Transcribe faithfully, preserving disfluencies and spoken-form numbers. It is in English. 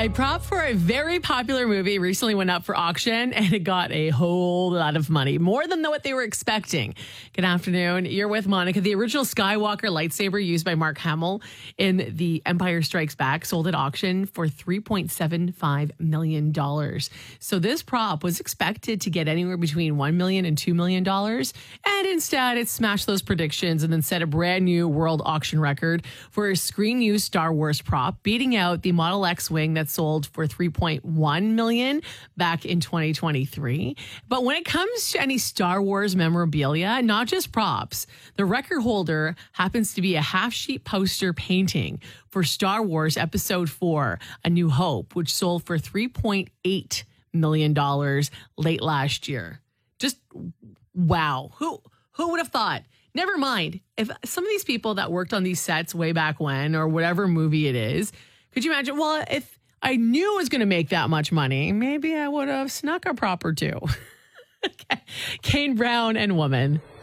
A prop for a very popular movie recently went up for auction and it got a whole lot of money, more than what they were expecting. Good afternoon. You're with Monica. The original Skywalker lightsaber used by Mark Hamill in The Empire Strikes Back sold at auction for three point seven five million dollars. So this prop was expected to get anywhere between one million dollars and two million dollars. And instead, it smashed those predictions and then set a brand new world auction record for a screen used Star Wars prop, beating out the Model X wing that sold for three point one million dollars back in twenty twenty-three. But when it comes to any Star Wars memorabilia, not just props, the record holder happens to be a half-sheet poster painting for Star Wars Episode four, A New Hope, which sold for three point eight million dollars late last year. Just wow. Who who would have thought? Never mind, if some of these people that worked on these sets way back when, or whatever movie it is, could you imagine, well, if I knew I was going to make that much money, maybe I would have snuck a prop or two. Okay. Kane Brown and Woman.